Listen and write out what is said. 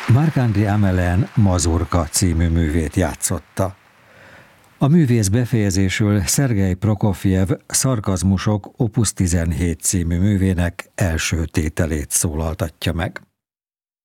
Marc André Hamelin Mazurka című művét játszotta. A művész befejezésül Szergej Prokofjev Szarkazmusok Opus 17 című művének első tételét szólaltatja meg.